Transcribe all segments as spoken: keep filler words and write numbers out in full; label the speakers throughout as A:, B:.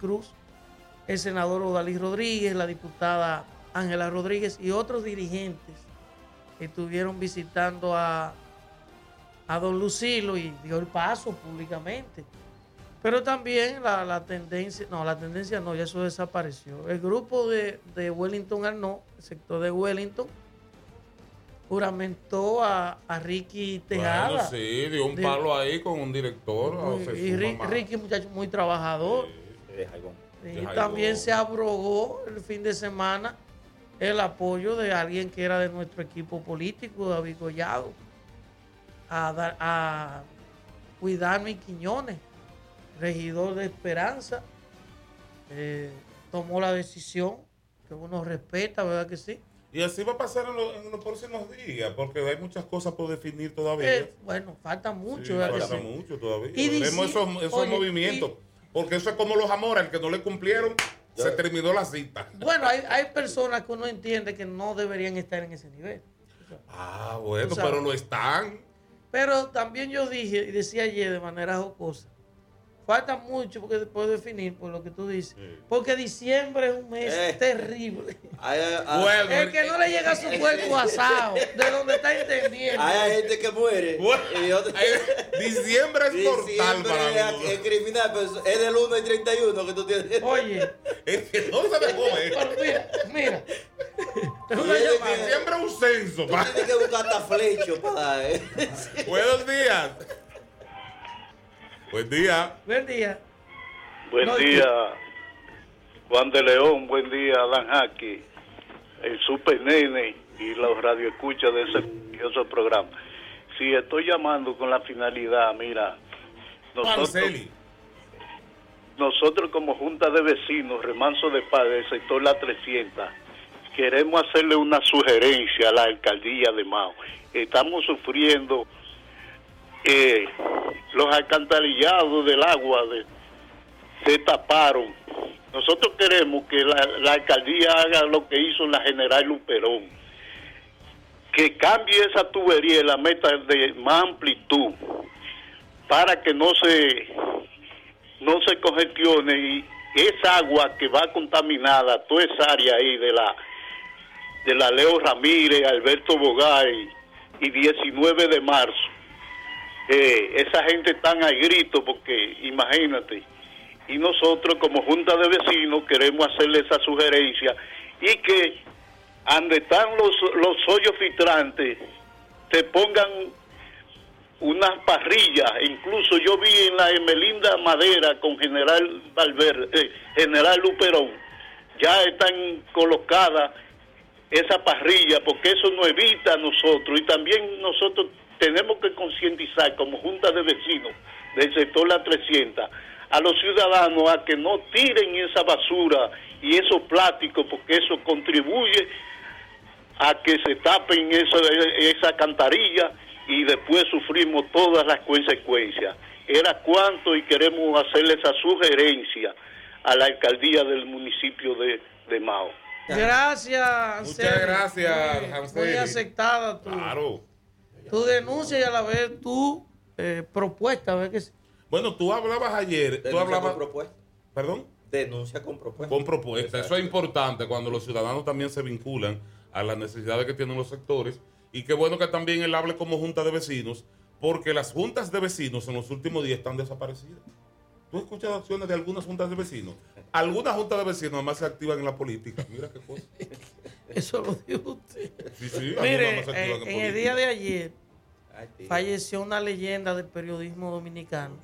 A: Cruz, el senador Odalí Rodríguez, la diputada Ángela Rodríguez y otros dirigentes que estuvieron visitando a, a don Lucilo y dio el paso públicamente. Pero también la, la tendencia, no, la tendencia no, ya eso desapareció. El grupo de, de Wellington Arnaud, el sector de Wellington, juramentó a, a Ricky Tejada.
B: Bueno, sí, dio un palo ahí con un director.
A: Muy, y Ricky, Ricky, muchacho muy trabajador. Sí, y también se abrogó el fin de semana el apoyo de alguien que era de nuestro equipo político, David Collado, a, dar, a Cuidarme Quiñones, regidor de Esperanza. Eh, tomó la decisión que uno respeta, ¿verdad que sí?
B: Y así va a pasar en, lo, en los próximos días, porque hay muchas cosas por definir todavía.
A: Eh, bueno, falta mucho.
B: Sí, falta
A: sí.
B: mucho todavía.
A: Y
B: veremos
A: dice,
B: esos, esos
A: oye,
B: movimientos,
A: y,
B: porque eso es como los amores, el que no le cumplieron, ya. Se terminó la cita.
A: Bueno, hay, hay personas que uno entiende que no deberían estar en ese nivel. O sea,
B: ah, bueno,
A: o sea,
B: pero lo están.
A: Pero también yo dije, y decía ayer de manera jocosa, falta mucho porque se puede definir por lo que tú dices. Sí. Porque diciembre es un mes eh. terrible.
C: Ay, ay, ay.
A: Bueno, el que no le llega a su cuerpo asado, de donde está entendiendo.
C: Hay gente que muere.
B: Bueno, y otro... diciembre es
C: diciembre
B: mortal para
C: es, es criminal, pero es del uno al treinta y uno que tú tienes.
A: Oye.
B: Es que no se dejó ver.
A: Mira, mira.
B: Es una llamada. Diciembre es un censo.
C: Tú tienes que buscar hasta flecho para... Eh.
B: Buenos días. Buen día.
A: Buen día.
D: Buen no, día, Juan de León. Buen día, Dan Jaque, el Super Nene y los radioescuchas de ese maravilloso programa. Sí, estoy llamando con la finalidad, mira, nosotros, nosotros como Junta de Vecinos, Remanso de Paz del sector La trescientos, queremos hacerle una sugerencia a la alcaldía de Mao. Estamos sufriendo eh, los alcantarillados del agua de, se taparon. Nosotros queremos que la, la alcaldía haga lo que hizo en la General Luperón, que cambie esa tubería y la meta de más amplitud para que no se no se congestione y esa agua que va contaminada, toda esa área ahí de la de la Leo Ramírez, Alberto Bogay y diecinueve de marzo. Eh, esa gente están al grito porque imagínate, y nosotros como Junta de Vecinos queremos hacerle esa sugerencia y que donde están los, los hoyos filtrantes te pongan unas parrillas. Incluso yo vi en la Emelinda Madera con General Valverde, eh, General Luperón, ya están colocadas esa parrilla, porque eso nos evita a nosotros, y también nosotros tenemos que concientizar como Junta de Vecinos del sector La trescientos a los ciudadanos a que no tiren esa basura y esos plásticos, porque eso contribuye a que se tapen esa, esa alcantarilla y después sufrimos todas las consecuencias. Era cuanto, y queremos hacerle esa sugerencia a la alcaldía del municipio de, de Mao.
A: Gracias,
B: muchas gracias,
A: muy, muy aceptada tu,
B: claro.
A: tu denuncia y a la vez tu eh, propuesta. A ver que...
B: Bueno, tú hablabas ayer.
C: Denuncia
B: tú hablabas.
C: Con propuesta.
B: ¿Perdón?
C: Denuncia con propuesta.
B: Con propuesta. Eso es importante cuando los ciudadanos también se vinculan a las necesidades que tienen los sectores. Y qué bueno que también él hable como Junta de Vecinos, porque las juntas de vecinos en los últimos días están desaparecidas. ¿Tú has escuchado acciones de algunas juntas de vecinos? Algunas juntas de vecinos además se activan en la política. Mira qué cosa.
A: Eso lo dijo usted.
B: Sí, sí.
A: Mire, en, en, en el día de ayer falleció una leyenda del periodismo dominicano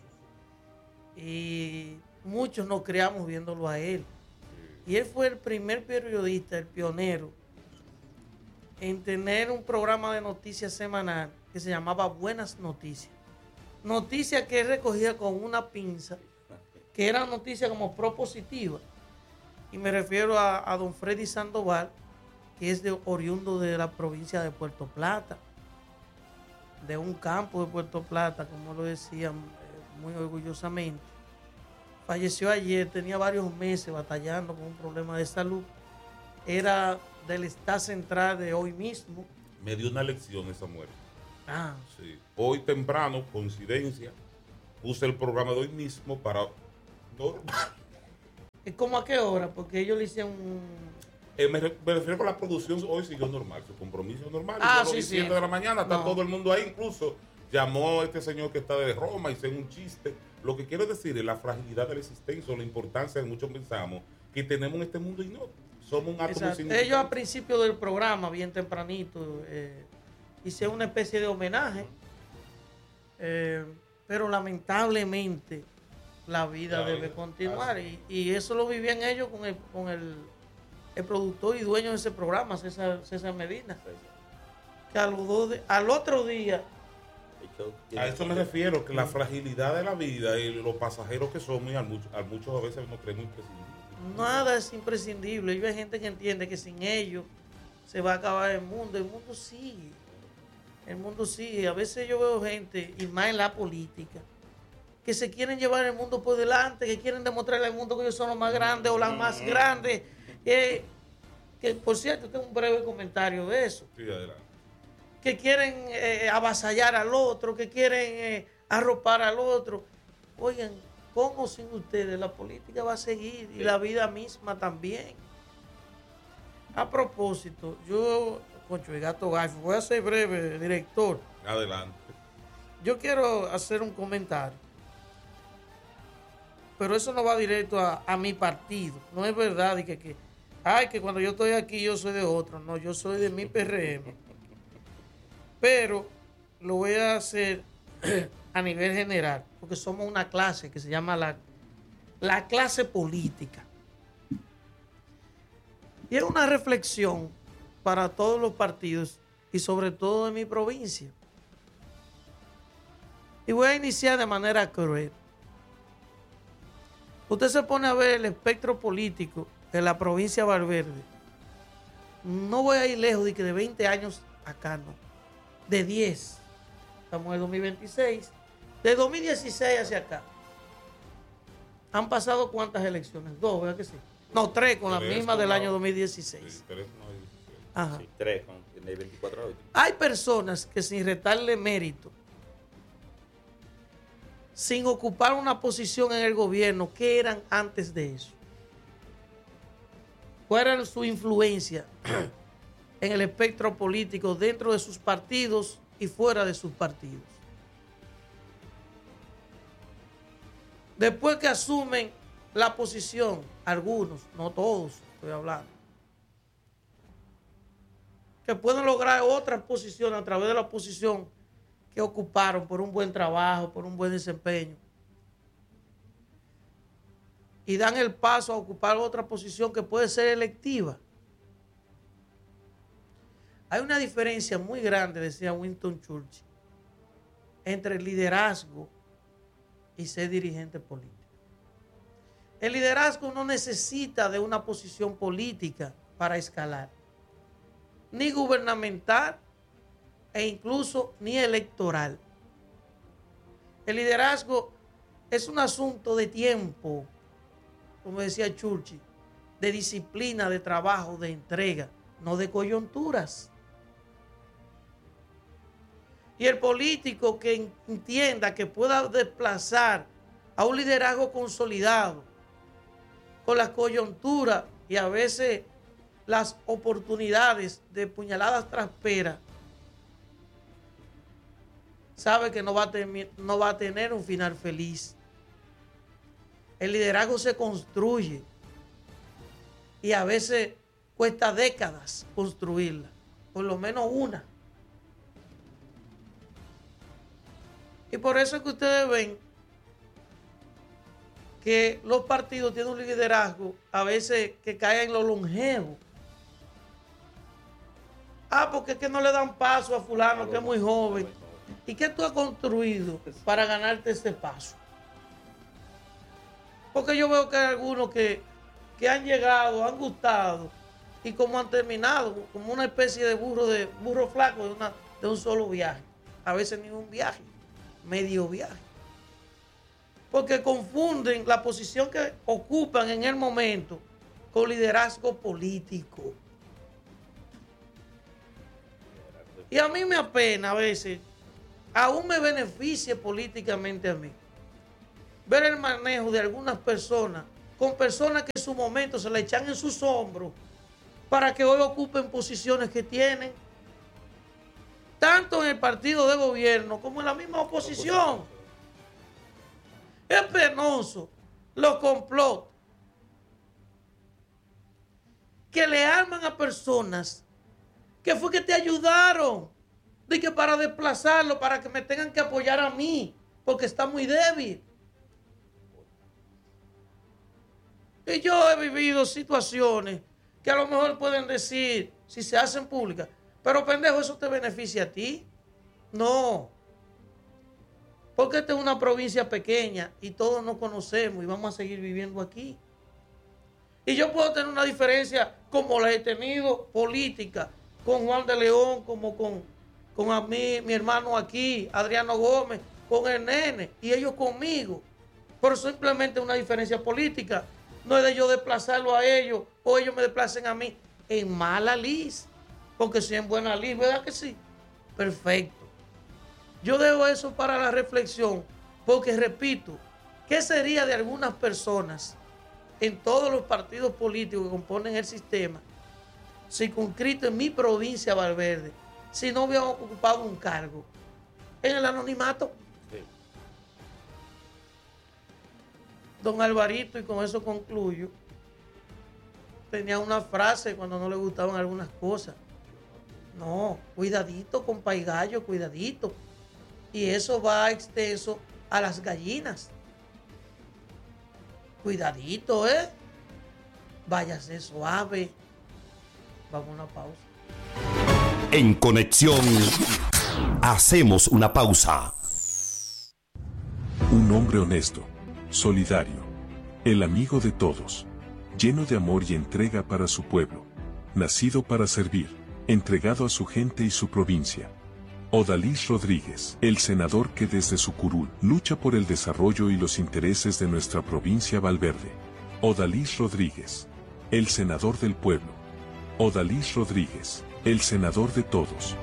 A: y muchos nos creamos viéndolo a él. Y él fue el primer periodista, el pionero, en tener un programa de noticias semanal que se llamaba Buenas Noticias. Noticias que él recogía con una pinza, que eran noticias como propositivas. Y me refiero a, a don Freddy Sandoval, que es de oriundo de la provincia de Puerto Plata, de un campo de Puerto Plata, como lo decían eh, muy orgullosamente. Falleció ayer, tenía varios meses batallando con un problema de salud. Era del Estado Central de hoy mismo.
B: Me dio una lección esa muerte.
A: Ah.
B: Sí. Hoy temprano, coincidencia, puse el programa de hoy mismo para normal,
A: ¿Cómo a qué hora? Porque ellos le hicieron un...
B: Eh, me, re- me refiero con la producción, hoy siguió normal, su compromiso normal.
A: Ah,
B: ya a
A: sí,
B: las
A: sí.
B: siete de la mañana está
A: No.
B: todo el mundo ahí, incluso llamó a este señor que está de Roma y hizo un chiste. Lo que quiero decir es la fragilidad de la existencia o la importancia que muchos pensamos que tenemos en este mundo y no. Somos un átomo
A: Exacto.
B: significante.
A: Ellos al principio del programa, bien tempranito, eh, hicieron una especie de homenaje, eh, pero lamentablemente la vida
B: La
A: debe
B: vida,
A: continuar
B: así.
A: y, y eso lo vivían ellos con el, con el, el productor y dueño de ese programa, César, César Medina, que a los dos de- al otro día,
B: A eso me refiero, que la fragilidad de la vida y los pasajeros que somos y a muchos, a muchos a veces nos creemos imprescindibles.
A: nada es imprescindible. Y hay gente que entiende que sin ellos se va a acabar el mundo. El mundo sigue. El mundo sigue. A veces yo veo gente, y más en la política, que se quieren llevar el mundo por delante, que quieren demostrarle al mundo que ellos son los más grandes o las más grandes. Eh, que, por cierto, tengo un breve comentario de eso.
B: Sí, adelante.
A: Que quieren eh, avasallar al otro, que quieren eh, arropar al otro. Oigan, ¿cómo sin ustedes la política va a seguir? Y la vida misma también. A propósito, yo, concho, el gato Gaifo, voy a ser breve, director.
B: Adelante.
A: Yo quiero hacer un comentario. Pero eso no va directo a, a mi partido. No es verdad y que, que, ay, que cuando yo estoy aquí yo soy de otro. No, yo soy de mi P R M. Pero lo voy a hacer a nivel general, porque somos una clase que se llama la, la clase política. Y es una reflexión para todos los partidos y sobre todo en mi provincia. Y voy a iniciar de manera cruel. Usted se pone a ver el espectro político de la provincia de Valverde. No voy a ir lejos de que de veinte años acá no. De diez. Estamos en el dos mil veintiséis. De dos mil dieciséis hacia acá. ¿Han pasado cuántas elecciones? Dos, ¿verdad que sí? No, tres con la
B: Tres
A: misma
B: con
A: del
B: la-
A: año dos mil dieciséis.
B: Sí, tres, no, dieciséis.
A: Ajá.
C: Sí, tres con el veinticuatro horas.
A: Hay personas que sin restarle mérito, sin ocupar una posición en el gobierno, ¿qué eran antes de eso? ¿Cuál era su influencia en el espectro político dentro de sus partidos y fuera de sus partidos? Después que asumen la posición, algunos, no todos, estoy hablando, que pueden lograr otras posiciones a través de la posición que ocuparon por un buen trabajo, por un buen desempeño, y dan el paso a ocupar otra posición que puede ser electiva. Hay una diferencia muy grande, decía Winston Churchill, entre el liderazgo y ser dirigente político. El liderazgo no necesita de una posición política para escalar, ni gubernamental e incluso ni electoral. El liderazgo es un asunto de tiempo, como decía Churchill, de disciplina, de trabajo, de entrega, no de coyunturas. Y el político que entienda que pueda desplazar a un liderazgo consolidado con las coyunturas y a veces las oportunidades de puñaladas trasperas, sabe que no va, a termi- no va a tener un final feliz. El liderazgo se construye y a veces cuesta décadas construirla, por lo menos una. Y por eso es que ustedes ven que los partidos tienen un liderazgo a veces que cae en lo longevo. Ah, porque es que no le dan paso a fulano que es muy joven. ¿Y qué tú has construido para ganarte ese paso? Porque yo veo que hay algunos que, que han llegado, han gustado, y como han terminado, como una especie de burro de burro flaco de, una, de un solo viaje. A veces ni un viaje, medio viaje. Porque confunden la posición que ocupan en el momento con liderazgo político. Y a mí me apena a veces, aún me beneficia políticamente a mí, ver el manejo de algunas personas con personas que en su momento se le echan en sus hombros para que hoy ocupen posiciones que tienen, tanto en el partido de gobierno como en la misma oposición. Es penoso los complots que le arman a personas que fue que te ayudaron, de que para desplazarlo, para que me tengan que apoyar a mí, porque está muy débil. Y yo he vivido situaciones que a lo mejor pueden decir, si se hacen públicas, pero pendejo, ¿eso te beneficia a ti? No. Porque esta es una provincia pequeña y todos nos conocemos y vamos a seguir viviendo aquí. Y yo puedo tener una diferencia como la he tenido política con Juan de León, como con, con a mí, mi hermano aquí, Adriano Gómez, con el nene y ellos conmigo. Pero simplemente una diferencia política. No es de yo desplazarlo a ellos o ellos me desplacen a mí en mala lis. Porque si en buena lis, ¿verdad que sí? Perfecto. Yo dejo eso para la reflexión porque, repito, ¿qué sería de algunas personas en todos los partidos políticos que componen el sistema circunscrito en mi provincia Valverde si no hubiera ocupado un cargo en el anonimato? Sí. Don Alvarito, y con eso concluyo, tenía una frase cuando no le gustaban algunas cosas. No, cuidadito, compa y gallo, cuidadito. Y eso va extenso a las gallinas. Cuidadito, ¿eh? Váyase suave. Vamos a una pausa.
E: En Conexión, hacemos una pausa.
F: Un hombre honesto, solidario, el amigo de todos, lleno de amor y entrega para su pueblo, nacido para servir, entregado a su gente y su provincia. Odalis Rodríguez, el senador que desde su curul lucha por el desarrollo y los intereses de nuestra provincia Valverde. Odalis Rodríguez, el senador del pueblo. Odalis Rodríguez, el senador de todos.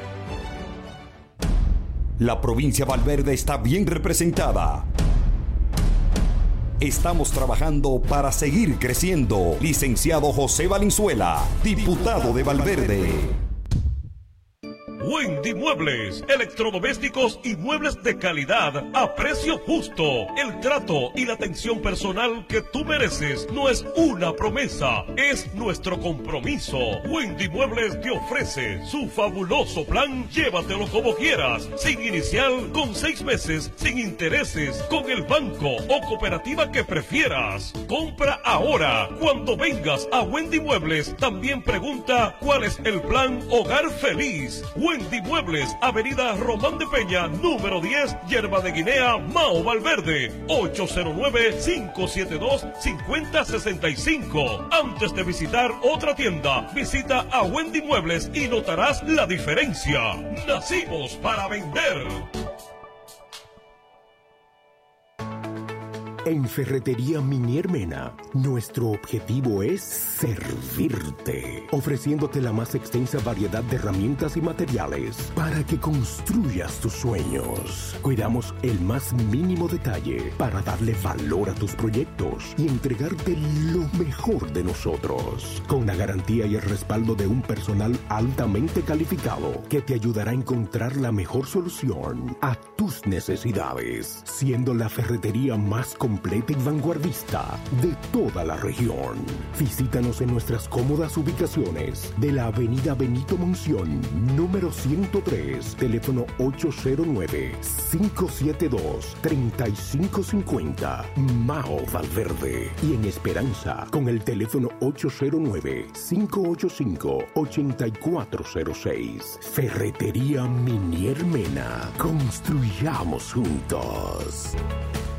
E: La provincia Valverde está bien representada. Estamos trabajando para seguir creciendo. Licenciado José Valenzuela, diputado de Valverde.
G: Wendy Muebles, electrodomésticos y muebles de calidad a precio justo. El trato y la atención personal que tú mereces no es una promesa, es nuestro compromiso. Wendy Muebles te ofrece su fabuloso plan Llévatelo como quieras, sin inicial, con seis meses, sin intereses, con el banco o cooperativa que prefieras. Compra ahora. Cuando vengas a Wendy Muebles, también pregunta cuál es el plan Hogar Feliz. Wendy Muebles, Avenida Román de Peña, número diez, Yerba de Guinea, Mao Valverde, ocho cero nueve, cinco siete dos, cinco cero seis cinco. Antes de visitar otra tienda, visita a Wendy Muebles y notarás la diferencia. Nacimos para vender.
H: En Ferretería Minier Mena, nuestro objetivo es servirte, ofreciéndote la más extensa variedad de herramientas y materiales para que construyas tus sueños. Cuidamos el más mínimo detalle para darle valor a tus proyectos y entregarte lo mejor de nosotros, con la garantía y el respaldo de un personal altamente calificado que te ayudará a encontrar la mejor solución a tus necesidades, siendo la ferretería más completa completa y vanguardista de toda la región. Visítanos en nuestras cómodas ubicaciones de la Avenida Benito Monción, número ciento tres, teléfono ocho cero nueve, cinco siete dos, tres cinco cinco cero, Mao Valverde. Y en Esperanza, con el teléfono ocho cero nueve, cinco ocho cinco, ocho cuatro cero seis. Ferretería Minier Mena. Construyamos juntos.